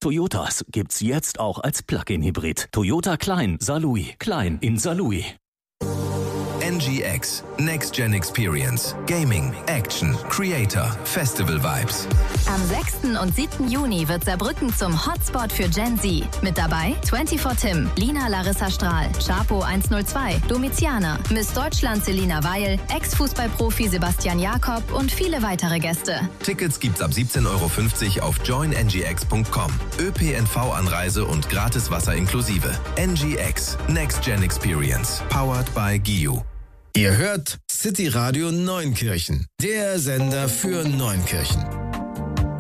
Toyotas gibt's jetzt auch als Plug-in-Hybrid. Toyota Klein Saarlouis. Klein in Saarlouis. NGX, Next Gen Experience, Gaming, Action, Creator, Festival Vibes. Am 6. und 7. Juni wird Saarbrücken zum Hotspot für Gen Z. Mit dabei 24 Tim, Lina Larissa Strahl, Chapo 102, Domiziana, Miss Deutschland Selina Weil, Ex-Fußballprofi Sebastian Jakob und viele weitere Gäste. Tickets gibt's ab 17,50 € auf joinngx.com. ÖPNV-Anreise und gratis Wasser inklusive. NGX, Next Gen Experience, powered by GIU. Ihr hört City Radio Neunkirchen, der Sender für Neunkirchen.